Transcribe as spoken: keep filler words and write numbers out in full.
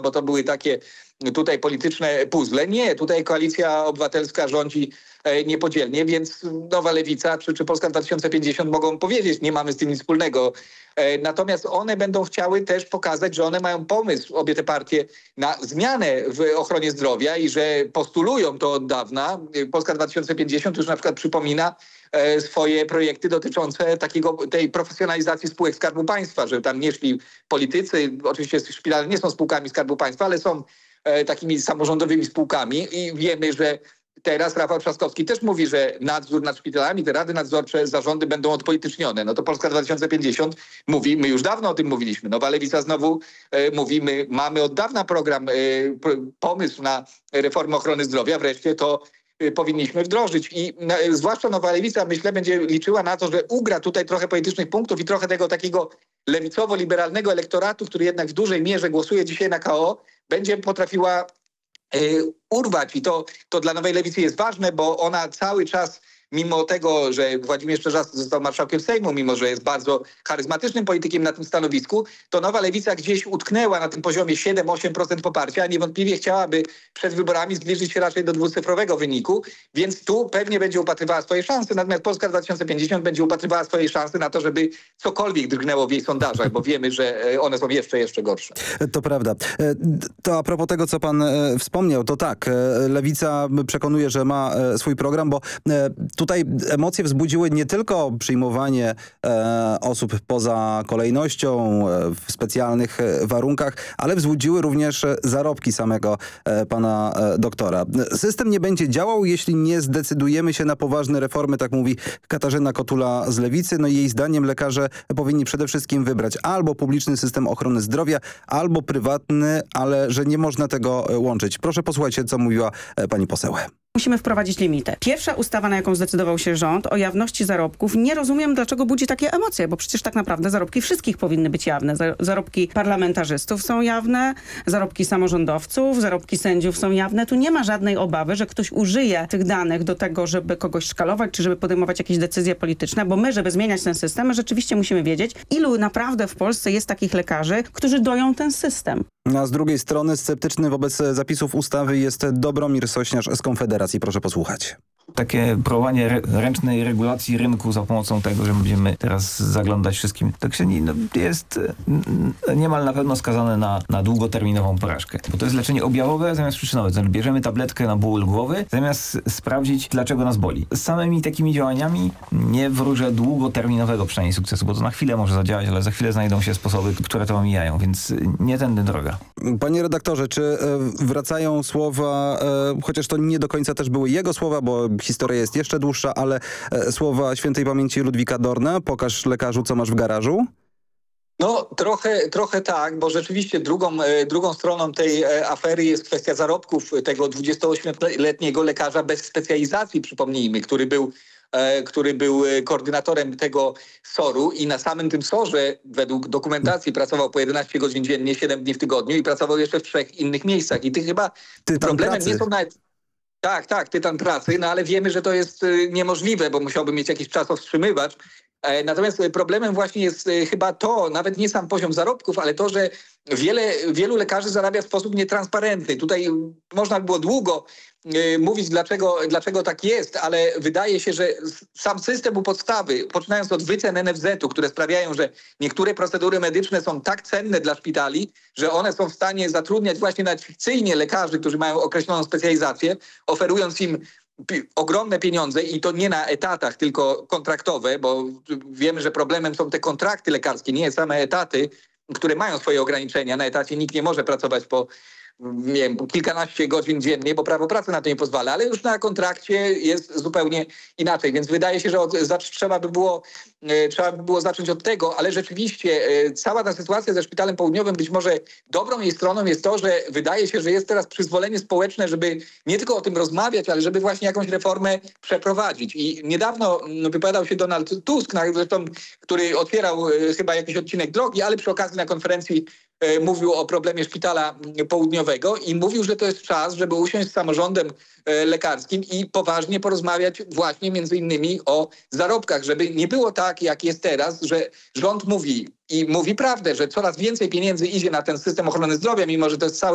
bo to były takie tutaj polityczne puzzle. Nie, tutaj Koalicja Obywatelska rządzi niepodzielnie, więc Nowa Lewica czy, czy Polska dwa tysiące pięćdziesiąt mogą powiedzieć, nie mamy z tym nic wspólnego. Natomiast one będą chciały też pokazać, że one mają pomysł, obie te partie, na zmianę w ochronie zdrowia i że postulują to od dawna. Polska dwa tysiące pięćdziesiąt już na przykład przypomina swoje projekty dotyczące takiego, tej profesjonalizacji spółek Skarbu Państwa, że tam nie szli politycy, oczywiście szpitale nie są spółkami Skarbu Państwa, ale są takimi samorządowymi spółkami i wiemy, że teraz Rafał Trzaskowski też mówi, że nadzór nad szpitalami, te rady nadzorcze, zarządy będą odpolitycznione. No to Polska dwa tysiące pięćdziesiąt mówi, my już dawno o tym mówiliśmy. Nowa Lewica znowu e, mówi, my mamy od dawna program, e, pomysł na reformę ochrony zdrowia, wreszcie to e, powinniśmy wdrożyć. I na, e, zwłaszcza Nowa Lewica, myślę, będzie liczyła na to, że ugra tutaj trochę politycznych punktów i trochę tego takiego lewicowo-liberalnego elektoratu, który jednak w dużej mierze głosuje dzisiaj na K O, będzie potrafiła urwać i to, to dla Nowej Lewicy jest ważne, bo ona cały czas, mimo tego, że Włodzimierz Czarzasty został marszałkiem Sejmu, mimo że jest bardzo charyzmatycznym politykiem na tym stanowisku, to Nowa Lewica gdzieś utknęła na tym poziomie siedem do ośmiu procent poparcia, a niewątpliwie chciałaby przed wyborami zbliżyć się raczej do dwucyfrowego wyniku, więc tu pewnie będzie upatrywała swoje szanse, natomiast Polska dwa tysiące pięćdziesiąt będzie upatrywała swoje szanse na to, żeby cokolwiek drgnęło w jej sondażach, bo wiemy, że one są jeszcze, jeszcze gorsze. To prawda. To a propos tego, co pan wspomniał, to tak, Lewica przekonuje, że ma swój program, bo tutaj emocje wzbudziły nie tylko przyjmowanie e, osób poza kolejnością e, w specjalnych e, warunkach, ale wzbudziły również zarobki samego e, pana e, doktora. System nie będzie działał, jeśli nie zdecydujemy się na poważne reformy, tak mówi Katarzyna Kotula z Lewicy. No i jej zdaniem lekarze powinni przede wszystkim wybrać albo publiczny system ochrony zdrowia, albo prywatny, ale że nie można tego łączyć. Proszę posłuchajcie, co mówiła e, pani poseł. Musimy wprowadzić limity. Pierwsza ustawa, na jaką zdecydował się rząd, o jawności zarobków, nie rozumiem, dlaczego budzi takie emocje, bo przecież tak naprawdę zarobki wszystkich powinny być jawne. Zarobki parlamentarzystów są jawne, zarobki samorządowców, zarobki sędziów są jawne. Tu nie ma żadnej obawy, że ktoś użyje tych danych do tego, żeby kogoś szkalować, czy żeby podejmować jakieś decyzje polityczne, bo my, żeby zmieniać ten system, my rzeczywiście musimy wiedzieć, ilu naprawdę w Polsce jest takich lekarzy, którzy doją ten system. A z drugiej strony sceptyczny wobec zapisów ustawy jest Dobromir Sośnierz z Konfederacji. Proszę posłuchać. Takie próbowanie re ręcznej regulacji rynku za pomocą tego, że będziemy teraz zaglądać wszystkim, to no, jest niemal na pewno skazane na, na długoterminową porażkę. Bo to jest leczenie objawowe zamiast przyczynowe. Znaczy bierzemy tabletkę na ból głowy, zamiast sprawdzić, dlaczego nas boli. Z samymi takimi działaniami nie wróżę długoterminowego przynajmniej sukcesu, bo to na chwilę może zadziałać, ale za chwilę znajdą się sposoby, które to omijają, więc nie tędy droga. Panie redaktorze, czy e, wracają słowa, e, chociaż to nie do końca też były jego słowa, bo historia jest jeszcze dłuższa, ale e, słowa świętej pamięci Ludwika Dorna: pokaż lekarzu, co masz w garażu? No trochę, trochę tak, bo rzeczywiście drugą, drugą stroną tej afery jest kwestia zarobków tego dwudziestoośmioletniego lekarza bez specjalizacji, przypomnijmy, który był który był koordynatorem tego soru i na samym tym sorze według dokumentacji pracował po jedenaście godzin dziennie, siedem dni w tygodniu i pracował jeszcze w trzech innych miejscach. I ty chyba Tytan problemem pracy. nie są nawet... Tak, tak, tytan pracy, no ale wiemy, że to jest niemożliwe, bo musiałby mieć jakiś czasowstrzymywacz. Natomiast problemem właśnie jest chyba to, nawet nie sam poziom zarobków, ale to, że wiele, wielu lekarzy zarabia w sposób nietransparentny. Tutaj można by było długo y, mówić, dlaczego, dlaczego tak jest, ale wydaje się, że sam system u podstawy, poczynając od wycen N F Z u, które sprawiają, że niektóre procedury medyczne są tak cenne dla szpitali, że one są w stanie zatrudniać właśnie nawet fikcyjnie lekarzy, którzy mają określoną specjalizację, oferując im ogromne pieniądze i to nie na etatach, tylko kontraktowe, bo wiemy, że problemem są te kontrakty lekarskie, nie same etaty, które mają swoje ograniczenia. Na etacie nikt nie może pracować po, nie wiem, po kilkanaście godzin dziennie, bo prawo pracy na to nie pozwala, ale już na kontrakcie jest zupełnie inaczej, więc wydaje się, że od, za, trzeba, by było, e, trzeba by było zacząć od tego, ale rzeczywiście e, cała ta sytuacja ze Szpitalem Południowym, być może dobrą jej stroną jest to, że wydaje się, że jest teraz przyzwolenie społeczne, żeby nie tylko o tym rozmawiać, ale żeby właśnie jakąś reformę przeprowadzić. I niedawno no, wypowiadał się Donald Tusk, na, zresztą, który otwierał e, chyba jakiś odcinek drogi, ale przy okazji na konferencji e, mówił o problemie Szpitala Południowego i mówił, że to jest czas, żeby usiąść z samorządem e, lekarskim i poważnie porozmawiać właśnie między innymi o zarobkach, żeby nie było tak, jak jest teraz, że rząd mówi i mówi prawdę, że coraz więcej pieniędzy idzie na ten system ochrony zdrowia, mimo że to jest cały